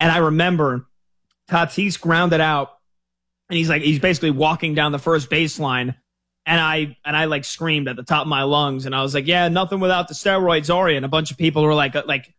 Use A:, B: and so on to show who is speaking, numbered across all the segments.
A: And I remember Tatis grounded out, and he's basically walking down the first baseline, and I like screamed at the top of my lungs, and I was like, yeah, nothing without the steroids, are you? And a bunch of people were like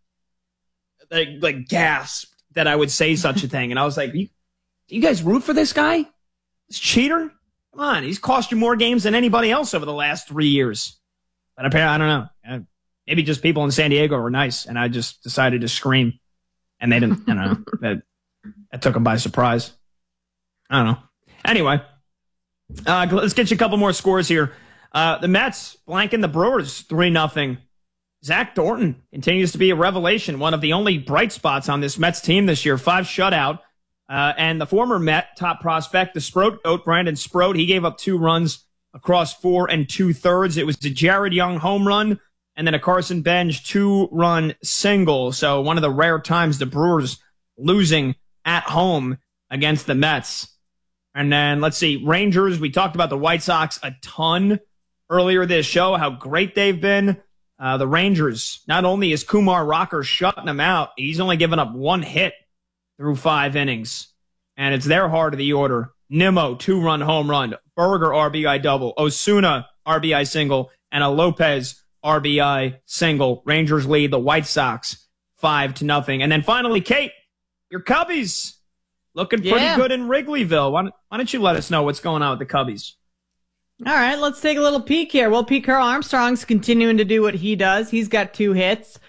A: gasped that I would say such a thing. And I was like, you guys root for this guy? This cheater? Come on, he's cost you more games than anybody else over the last 3 years. But apparently, I don't know. Maybe just people in San Diego were nice, and I just decided to scream. And they didn't, that took them by surprise. I don't know. Anyway, let's get you a couple more scores here. The Mets blanking the Brewers 3-0. Zach Thornton continues to be a revelation, one of the only bright spots on this Mets team this year. 5 shutout. And the former Met top prospect, the Sproat goat, Brandon Sproat, he gave up 2 runs across 4 2/3. It was a Jared Young home run and then a Carson Bench 2-run single. So one of the rare times the Brewers losing at home against the Mets. And then let's see, Rangers. We talked about the White Sox a ton earlier this show, how great they've been. The Rangers, not only is Kumar Rocker shutting them out, he's only given up 1 hit through 5 innings. And it's their heart of the order. Nimmo, 2-run home run. Berger, RBI double. Osuna, RBI single. And a Lopez, RBI single. Rangers lead the White Sox 5-0. And then finally, Kate, your Cubbies looking pretty good in Wrigleyville. Why don't you let us know what's going on with the Cubbies?
B: All right, let's take a little peek here. Well, Pete Carroll Armstrong's continuing to do what he does. He's got 2 hits.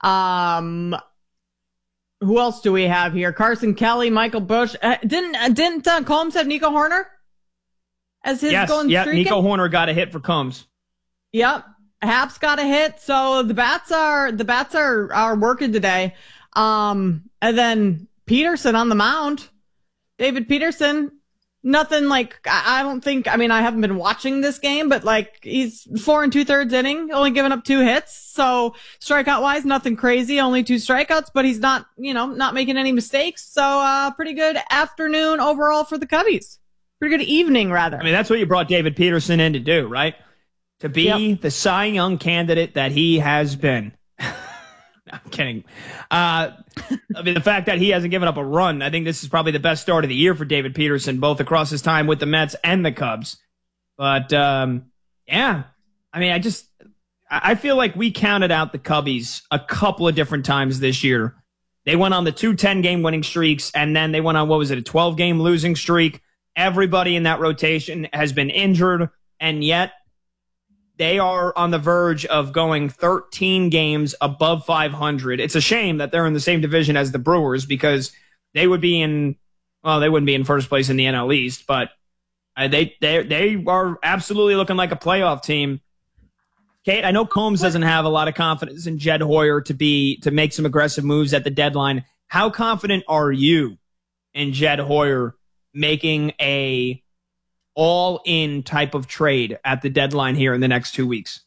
B: Who else do we have here? Carson Kelly, Michael Busch. Didn't Combs have Nico Horner as his going streaking?
A: Nico Horner got a hit for Combs.
B: Yep, Haps got a hit. So the bats are working today. And then Peterson on the mound. David Peterson. Nothing like, I don't think, I mean, I haven't been watching this game, but like he's 4 2/3 inning, only giving up 2 hits. So strikeout wise, nothing crazy, only 2 strikeouts, but he's not, not making any mistakes. So, pretty good afternoon overall for the Cubbies. Pretty good evening, rather.
A: I mean, that's what you brought David Peterson in to do, right? To be the Cy Young candidate that he has been. I'm kidding. I mean, the fact that he hasn't given up a run, I think this is probably the best start of the year for David Peterson, both across his time with the Mets and the Cubs. But, yeah, I mean, I feel like we counted out the Cubbies a couple of different times this year. They went on the 2 10-game winning streaks, and then they went on, a 12-game losing streak. Everybody in that rotation has been injured, and yet they are on the verge of going 13 games above 500. It's a shame that they're in the same division as the Brewers because they would be they wouldn't be in first place in the NL East, but they are absolutely looking like a playoff team. Kate, I know Combs doesn't have a lot of confidence in Jed Hoyer to make some aggressive moves at the deadline. How confident are you in Jed Hoyer making a all-in type of trade at the deadline here in the next 2 weeks?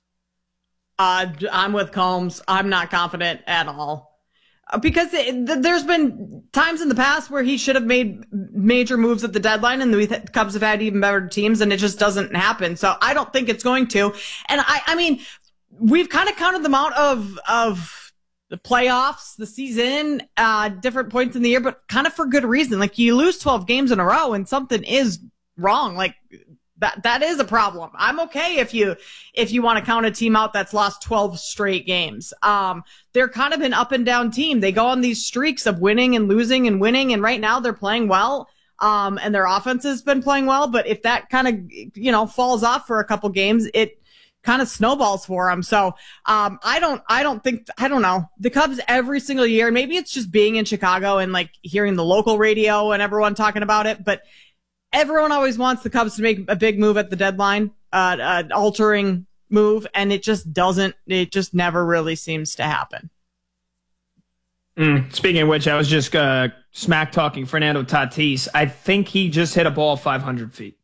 B: I'm with Combs. I'm not confident at all. Because there's been times in the past where he should have made major moves at the deadline, and the Cubs have had even better teams, and it just doesn't happen. So I don't think it's going to. And I mean, we've kind of counted them out of the playoffs, the season, different points in the year, but kind of for good reason. Like, you lose 12 games in a row and something is wrong. Like, that is a problem. I'm okay if you want to count a team out that's lost 12 straight games. They're kind of an up and down team. They go on these streaks of winning and losing and winning, and right now they're playing well. And their offense has been playing well, but if that kind of, falls off for a couple games, it kind of snowballs for them. So, I don't know. The Cubs every single year, maybe it's just being in Chicago and like hearing the local radio and everyone talking about it, but everyone always wants the Cubs to make a big move at the deadline, an altering move, and it just never really seems to happen.
A: Speaking of which, I was just smack talking Fernando Tatis. I think he just hit a ball 500 feet.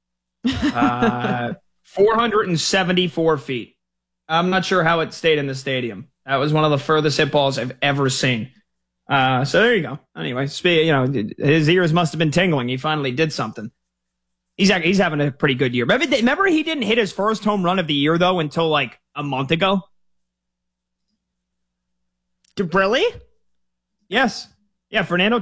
A: 474 feet. I'm not sure how it stayed in the stadium. That was one of the furthest hit balls I've ever seen. So there you go. Anyway, his ears must have been tingling. He finally did something. He's having a pretty good year. Remember he didn't hit his first home run of the year, though, until like a month ago?
B: Really?
A: Yes. Yeah, Fernando